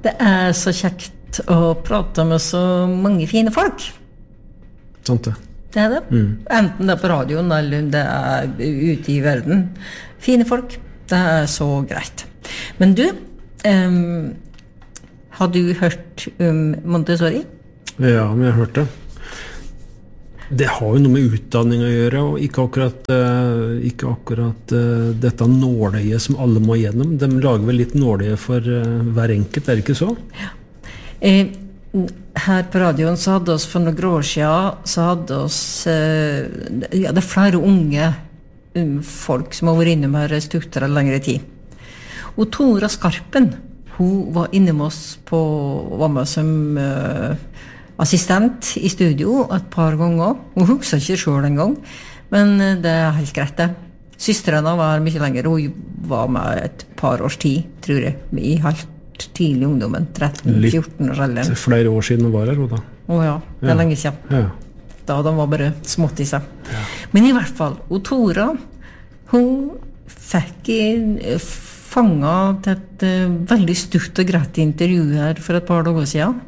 Det så kjekt å prate med så mange fine folk. Sant det. Det det. Enten det på radioen eller det ute i verden. Fine folk. Det så greit. Men du, har du hørt om Montessori? Ja, men jeg har hørt det. Det har jo noe med utdanning å gjøre, og ikke akkurat dette nåløyet som alle må gjennom. De lager vel litt nåløye for hver enkelt, det ikke så? Ja. Her på radioen så hadde oss for noen år siden, så hadde oss, det flere unge folk som har vært innom her stuttere eller lengre tid. Og Tora Skarpen, hun var inne med oss var med som assistent i studio et par ganger. Hun husker ikke selv en gang, men det helt greit det. Søstrene var mye lenger, hun var med et par års tid, tror jeg, i helt tidlig ungdommen, 13-14 år eller. Litt flere år siden hun var her, da. Åja, det lenge siden. Ja. Da de var bare smått i seg. Ja. Men i hvert fall, og Tora, hun fikk fanget til et veldig stort og greit intervju her for et par dager siden.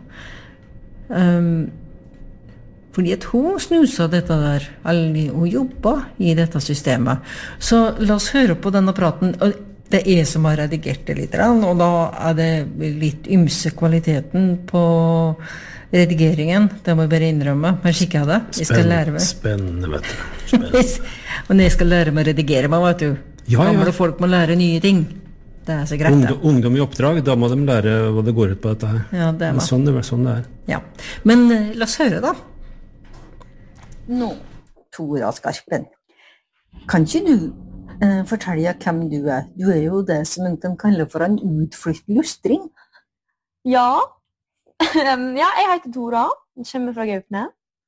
Fordi at hun snusa dette der, eller hun jobbet i dette systemet. Så la oss høre på denne praten, og det som har redigert det litt, og da det litt ymse kvaliteten på redigeringen, det må jeg bare innrømme, men kikker jeg det. Jeg skal lære meg. Spennende, vet du. Spennende. Og jeg skal lære meg å redigere meg, vet du. Ja. Gamle folk må lære nye ting. Det så greit det. Ungdom i oppdrag, da må de lære hva det går ut på dette her. Ja, det var. Sånn det er. Ja, men la oss høre da. Nå, Tora Skarpen. Kan ikke du fortelle hvem du er? Du jo det som de kaller for en utflytt lustring. Ja, jeg heter Tora, jeg kommer fra Gaupne,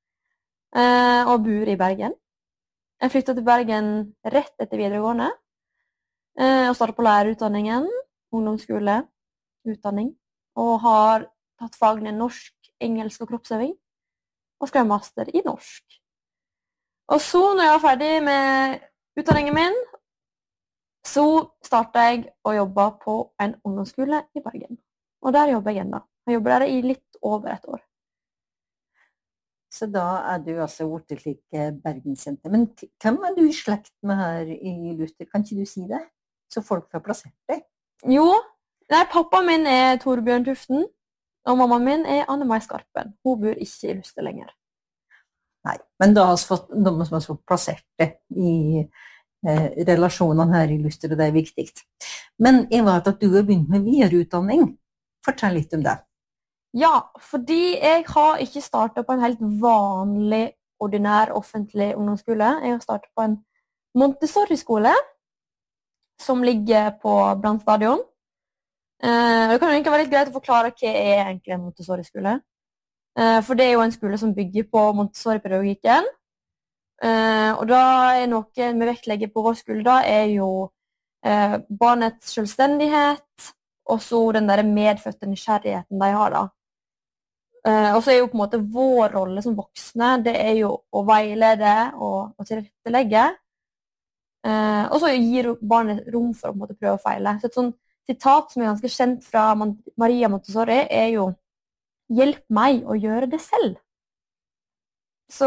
og bor i Bergen. Jeg flyttet til Bergen rett etter videregående, og startet på lærerutdanningen, ungdomsskole, utdanning, og har tatt fagene norsk, engelsk og kroppsøving, og skrev master i norsk. Og så, når jeg var ferdig med utdanningen min, så startet jeg å jobbe på en ungdomsskole i Bergen. Og der jobber jeg enda. Jeg jobber der i litt over et år. Så da du altså borte slik Bergenssenter. Men hvem du i slekt med her i Luster? Kan ikke du si det? Så folk får plassert deg. Jo, pappa min Torbjørn Tuften, og mammaen min Anne-Mai Skarpen. Hun bor ikke i Luster lenger. Nei, men da har vi fått plassert det i relasjonene her i Luster, og det viktig. Men jeg vet at du har begynt med videreutdanning. Fortell litt om det. Ja, fordi jeg har ikke startet på en helt vanlig, ordinær, offentlig ungdomsskole. Jeg har startet på en Montessori-skole, som ligger på Brandstadion. Det kan jo egentlig være litt greit å forklare hva egentlig en Montessori-skole. For det jo en skole som bygger på Montessori-pedagogikken. Og da noe vi vektlegger på vår skole da, jo barnets selvstendighet, og så den der medfødte nysgjerrigheten de har da. Og så jo på en måte vår rolle som voksne, det jo å veilede og tilrettelegge. Og så gir barnet rom for å på en måte prøve å feile. Så et sånt sitat som ganske kjent fra Maria Montessori jo «Hjelp meg å gjøre det selv». Så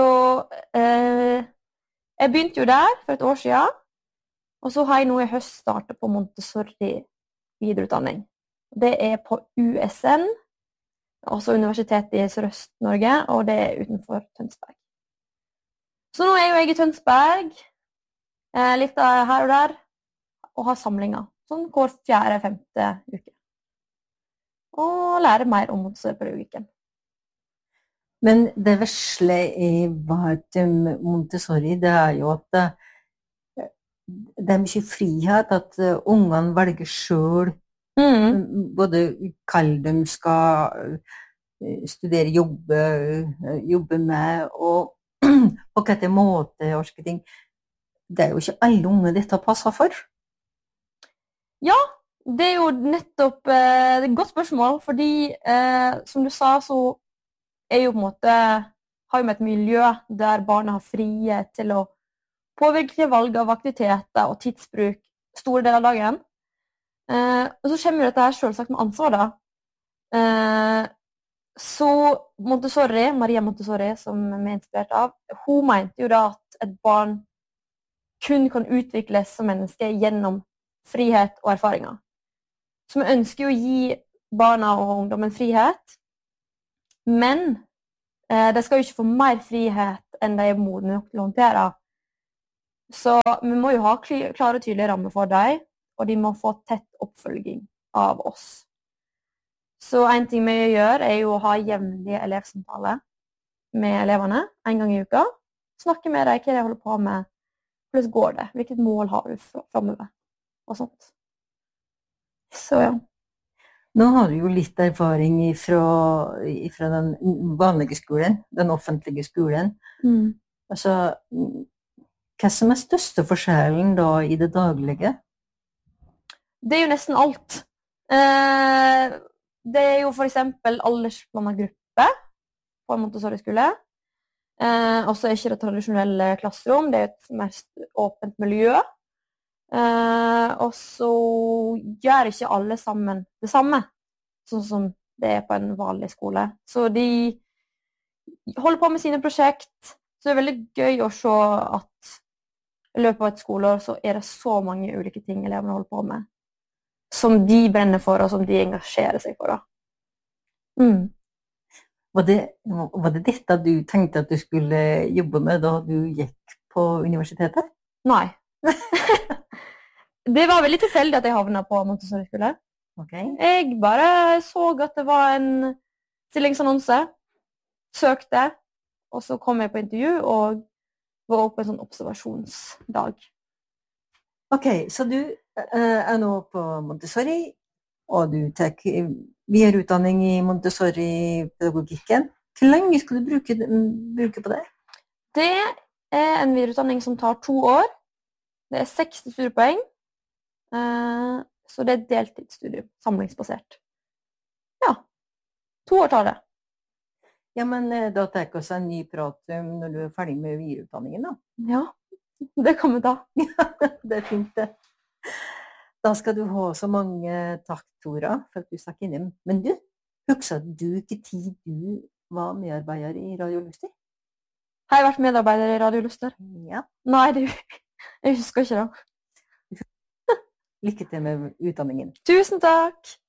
jeg begynte jo der for et år siden, og så har jeg nå i høst startet på Montessori videreutdanning. Det på USN, også Universitetet i Sørøst-Norge, og det utenfor Tønsberg. Så nå jo jeg i Tønsberg, litt her og der, og har samlinger, sånn hver 4.-5. uke. Og lære mer om Montessori-pedagogikken. Men det vesle i Montessori, det jo at det mye frihet, at ungene velger selv både hva de skal studere, jobbe med, og på hvilken måte og slike ting. Det jo ikke alle unge dette passer for. Ja, det jo nettopp et godt spørsmål, fordi som du sa, så jo på en måte, har jo med et miljø der barna har frihet til å påvirke valg av aktiviteter og tidsbruk store deler av dagen. Og så kommer jo dette her selvsagt med ansvar da. Så Montessori, Maria Montessori, som vi er inspirert av, hun mente jo da at et barn kun kan utvikles som menneske gjennom frihet og erfaringer. Så vi ønsker jo å gi barna og ungdommen frihet, men de skal jo ikke få mer frihet enn de er modne nok til å håndtere. Så vi må jo ha klare og tydelige rammer for dem, og de må få tett oppfølging av oss. Så en ting vi gjør er jo å ha jevnlige elevsamtaler med elevene en gang i uka. Snakke med dem, hva de holder på med, hvordan går det, hvilket mål har du fremover, og sånt. Så ja. Nå har du jo litt erfaring fra den vanlige skolen, den offentlige skolen. Altså, hva som er største forskjellen da i det daglige? Det er jo nesten alt. Det er jo for eksempel aldersblandet gruppe på en Montessori-skole. Og så er ikke det tradisjonelle klasserom, det er et mest åpent miljø. Og så gjør ikke alle sammen det samme, sånn som det er på en vanlig skole. Så de holder på med sine prosjekt, så det er veldig gøy å se at i løpet av et skoleår så er det så mange ulike ting elevene holder på med, som de brenner for, og som de engasjerer seg for. Var det dette du tenkte at du skulle jobbe med da du gikk på universitetet? Nei. Det var veldig tilfeldig at jeg havnet på Montessori-skole. Okay. Jeg bare så at det var en stillingsannonse, søkte, og så kom jeg på intervju og var oppe på en sånn observasjonsdag. Ok, så du er nå på Montessori, og du tar videreutdanning i Montessori-pedagogikken. Hvor lenge skal du bruke på det? Det er en videreutdanning som tar 2 år. Det er 60 studiepoeng. Så det er et deltidsstudium, samlingsbasert. Ja, 2 år tar det. Ja, men da tar jeg også en ny prat når du er ferdig med videreutdanningen da. Ja, det kan vi ta. Det er fint det. Da skal du ha så mange takk, Tora, for at du stakk innom. Men du, husker du ikke tid du var medarbeider i Radio Luster? Har jeg vært medarbeider i Radio Luster? Ja. Nei, jeg husker ikke det. Lykke til med utdanningen. Tusen takk!